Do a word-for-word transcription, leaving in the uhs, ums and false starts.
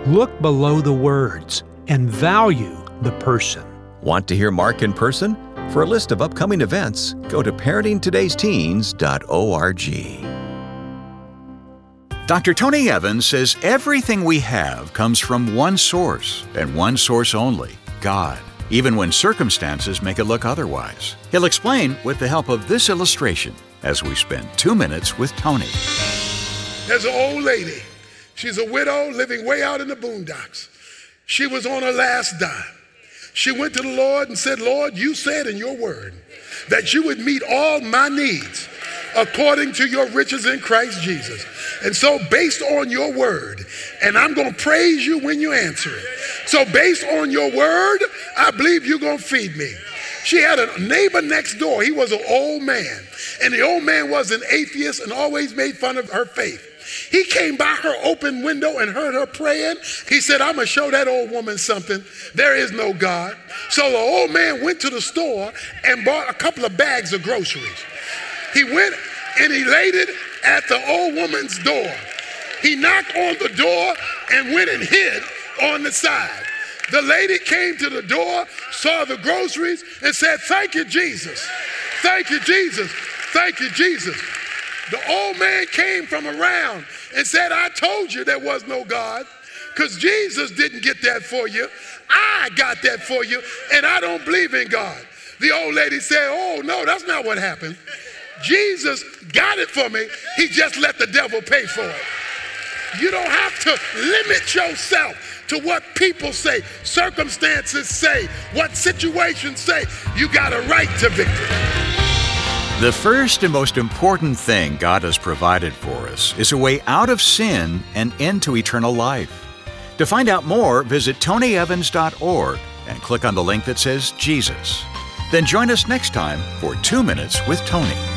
Look below the words and value the person. Want to hear Mark in person? For a list of upcoming events, go to parenting todays teens dot org. Doctor Tony Evans says everything we have comes from one source, and one source only, God, even when circumstances make it look otherwise. He'll explain with the help of this illustration as we spend two minutes with Tony. There's an old lady. She's a widow living way out in the boondocks. She was on her last dime. She went to the Lord and said, Lord, you said in your word that you would meet all my needs according to your riches in Christ Jesus. And so based on your word, and I'm going to praise you when you answer it. So based on your word, I believe you're going to feed me. She had a neighbor next door. He was an old man. And the old man was an atheist and always made fun of her faith. He came by her open window and heard her praying. He said, I'm going to show that old woman something. There is no God. So the old man went to the store and bought a couple of bags of groceries. He went and he laid it at the old woman's door. He knocked on the door and went and hid on the side. The lady came to the door, saw the groceries, and said, thank you, Jesus. Thank you, Jesus. Thank you, Jesus. The old man came from around and said, I told you there was no God, because Jesus didn't get that for you. I got that for you, and I don't believe in God. The old lady said, oh, no, that's not what happened. Jesus got it for me. He just let the devil pay for it. You don't have to limit yourself to what people say, circumstances say, what situations say. You got a right to victory. The first and most important thing God has provided for us is a way out of sin and into eternal life. To find out more, visit tony evans dot org and click on the link that says Jesus. Then join us next time for Two Minutes with Tony.